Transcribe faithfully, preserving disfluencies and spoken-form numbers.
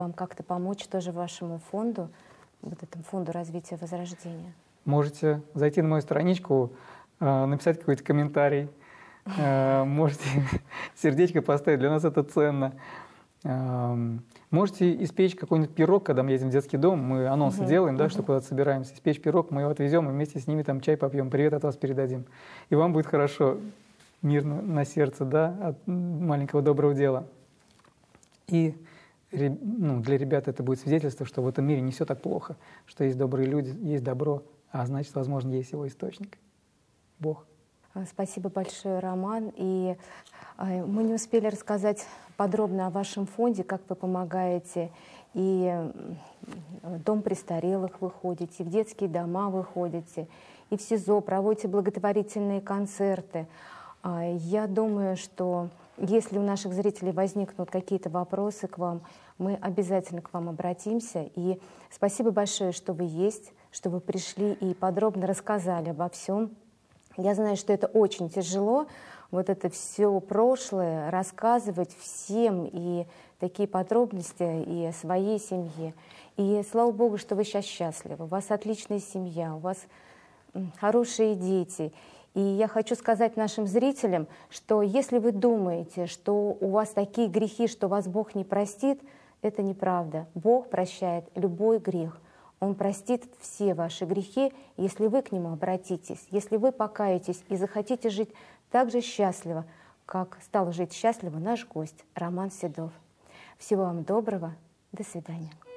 вам как-то помочь тоже вашему фонду, вот этому фонду развития Возрождения? Можете зайти на мою страничку, написать какой-то комментарий, можете сердечко поставить, для нас это ценно. Можете испечь какой-нибудь пирог, когда мы едем в детский дом, мы анонсы uh-huh, делаем, да, uh-huh. что куда-то собираемся, испечь пирог, мы его отвезем и вместе с ними там чай попьем, привет от вас передадим. И вам будет хорошо, мирно на сердце, да, от маленького доброго дела. И ну, для ребят это будет свидетельство, что в этом мире не все так плохо, что есть добрые люди, есть добро, а значит, возможно, есть его источник, Бог. Спасибо большое, Роман. И мы не успели рассказать подробно о вашем фонде, как вы помогаете. И в дом престарелых вы ходите, в детские дома вы ходите, и в СИЗО проводите благотворительные концерты. Я думаю, что если у наших зрителей возникнут какие-то вопросы к вам, мы обязательно к вам обратимся. И спасибо большое, что вы есть, что вы пришли и подробно рассказали обо всем. Я знаю, что это очень тяжело, вот это все прошлое рассказывать всем, и такие подробности и о своей семье. И слава Богу, что вы сейчас счастливы, у вас отличная семья, у вас хорошие дети. И я хочу сказать нашим зрителям, что если вы думаете, что у вас такие грехи, что вас Бог не простит, это неправда. Бог прощает любой грех. Он простит все ваши грехи, если вы к Нему обратитесь, если вы покаетесь и захотите жить так же счастливо, как стал жить счастливо наш гость Роман Седов. Всего вам доброго. До свидания.